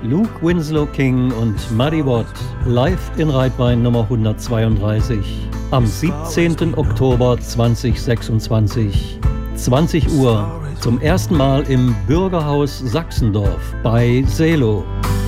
Luke Winslow King und Muddy Watt live in Reitwein Nummer 132 am 17. Oktober 2026, 20 Uhr, zum ersten Mal im Bürgerhaus Sachsendorf bei Selo.